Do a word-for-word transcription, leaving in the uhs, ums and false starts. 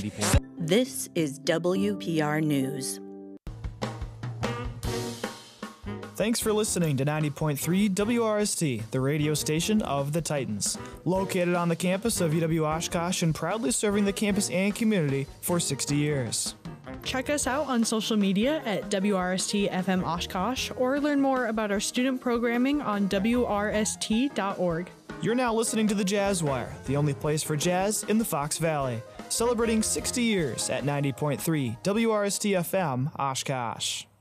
ninety point. This is W P R News. Thanks for listening to ninety point three W R S T, the radio station of the Titans. Located on the campus of U W Oshkosh and proudly serving the campus and community for sixty years. Check us out on social media at W R S T F M Oshkosh or learn more about our student programming on W R S T dot org. You're now listening to the Jazz Wire, the only place for jazz in the Fox Valley. Celebrating sixty years at ninety point three W R S T F M Oshkosh.